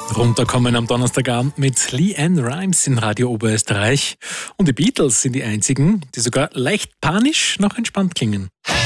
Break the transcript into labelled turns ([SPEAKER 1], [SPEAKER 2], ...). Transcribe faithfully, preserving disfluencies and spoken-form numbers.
[SPEAKER 1] Runterkommen am Donnerstagabend mit LeAnn Rimes in Radio Oberösterreich. Und die Beatles sind die einzigen, die sogar leicht panisch noch entspannt klingen.
[SPEAKER 2] Hey!